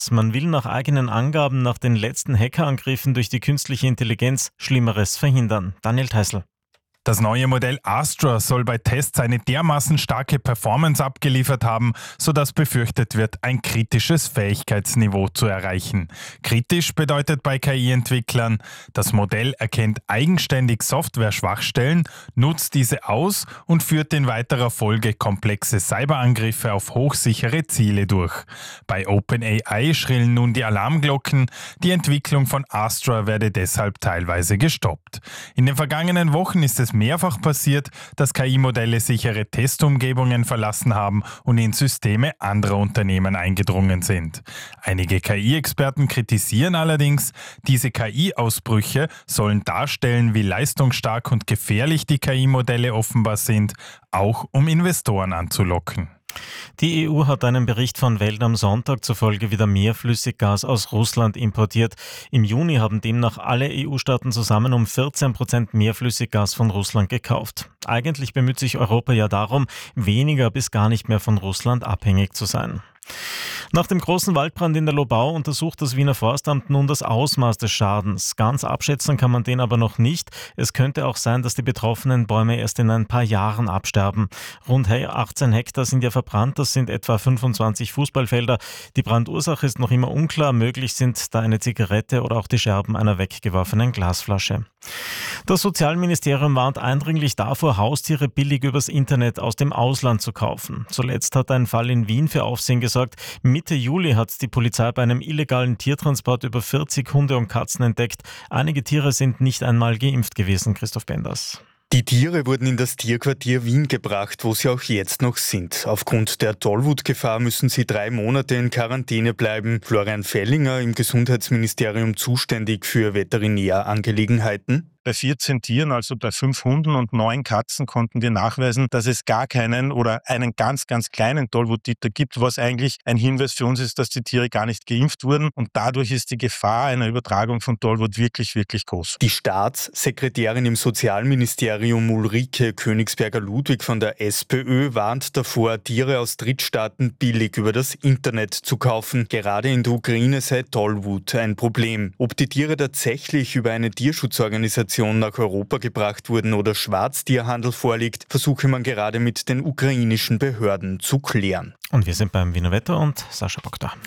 Man will nach eigenen Angaben nach den letzten Hackerangriffen durch die künstliche Intelligenz Schlimmeres verhindern. Daniel Theißl. Das neue Modell Astra soll bei Tests eine dermaßen starke Performance abgeliefert haben, sodass befürchtet wird, ein kritisches Fähigkeitsniveau zu erreichen. Kritisch bedeutet bei KI-Entwicklern, das Modell erkennt eigenständig Software-Schwachstellen, nutzt diese aus und führt in weiterer Folge komplexe Cyberangriffe auf hochsichere Ziele durch. Bei OpenAI schrillen nun die Alarmglocken, die Entwicklung von Astra werde deshalb teilweise gestoppt. In den vergangenen Wochen ist es mehrfach passiert, dass KI-Modelle sichere Testumgebungen verlassen haben und in Systeme anderer Unternehmen eingedrungen sind. Einige KI-Experten kritisieren allerdings, diese KI-Ausbrüche sollen darstellen, wie leistungsstark und gefährlich die KI-Modelle offenbar sind, auch um Investoren anzulocken. Die EU hat einen Bericht von Welt am Sonntag zufolge wieder mehr Flüssiggas aus Russland importiert. Im Juni haben demnach alle EU-Staaten zusammen um 14% mehr Flüssiggas von Russland gekauft. Eigentlich bemüht sich Europa ja darum, weniger bis gar nicht mehr von Russland abhängig zu sein. Nach dem großen Waldbrand in der Lobau untersucht das Wiener Forstamt nun das Ausmaß des Schadens. Ganz abschätzen kann man den aber noch nicht. Es könnte auch sein, dass die betroffenen Bäume erst in ein paar Jahren absterben. Rund 18 Hektar sind ja verbrannt, das sind etwa 25 Fußballfelder. Die Brandursache ist noch immer unklar. Möglich sind da eine Zigarette oder auch die Scherben einer weggeworfenen Glasflasche. Das Sozialministerium warnt eindringlich davor, Haustiere billig übers Internet aus dem Ausland zu kaufen. Zuletzt hat ein Fall in Wien für Aufsehen gesorgt. Mitte Juli hat die Polizei bei einem illegalen Tiertransport über 40 Hunde und Katzen entdeckt. Einige Tiere sind nicht einmal geimpft gewesen, Christoph Benders. Die Tiere wurden in das Tierquartier Wien gebracht, wo sie auch jetzt noch sind. Aufgrund der Tollwutgefahr müssen sie 3 Monate in Quarantäne bleiben. Florian Fellinger, im Gesundheitsministerium zuständig für Veterinärangelegenheiten. Bei 14 Tieren, also bei 5 Hunden und 9 Katzen, konnten wir nachweisen, dass es gar keinen oder einen ganz, ganz kleinen Tollwuttiter gibt, was eigentlich ein Hinweis für uns ist, dass die Tiere gar nicht geimpft wurden. Und dadurch ist die Gefahr einer Übertragung von Tollwut wirklich, wirklich groß. Die Staatssekretärin im Sozialministerium Ulrike Königsberger-Ludwig von der SPÖ warnt davor, Tiere aus Drittstaaten billig über das Internet zu kaufen. Gerade in der Ukraine sei Tollwut ein Problem. Ob die Tiere tatsächlich über eine Tierschutzorganisation nach Europa gebracht wurden oder Schwarztierhandel vorliegt, versuche man gerade mit den ukrainischen Behörden zu klären. Und wir sind beim Wiener Wetter und Sascha Bock da.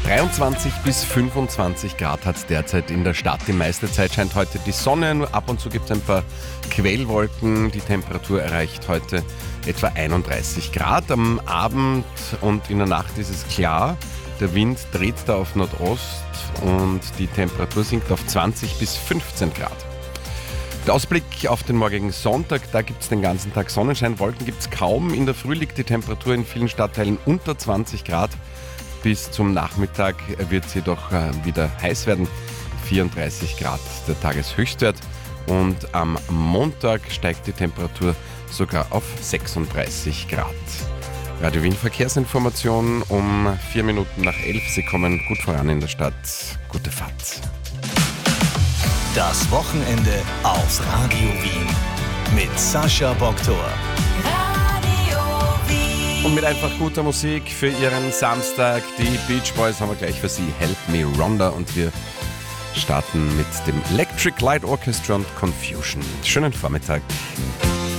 23 bis 25 Grad hat es derzeit in der Stadt. Die meiste Zeit scheint heute die Sonne, nur ab und zu gibt es ein paar Quellwolken. Die Temperatur erreicht heute etwa 31 Grad. Am Abend und in der Nacht ist es klar. Der Wind dreht da auf Nordost und die Temperatur sinkt auf 20 bis 15 Grad. Der Ausblick auf den morgigen Sonntag, da gibt es den ganzen Tag Sonnenschein, Wolken gibt es kaum. In der Früh liegt die Temperatur in vielen Stadtteilen unter 20 Grad. Bis zum Nachmittag wird es jedoch wieder heiß werden, 34 Grad der Tageshöchstwert. Und am Montag steigt die Temperatur sogar auf 36 Grad. Radio Wien Verkehrsinformation um 4 Minuten nach 11. Sie kommen gut voran in der Stadt. Gute Fahrt. Das Wochenende auf Radio Wien mit Sascha Boktor. Radio Wien. Und mit einfach guter Musik für Ihren Samstag. Die Beach Boys haben wir gleich für Sie. Help Me Rhonda. Und wir starten mit dem Electric Light Orchestra und Confusion. Schönen Vormittag.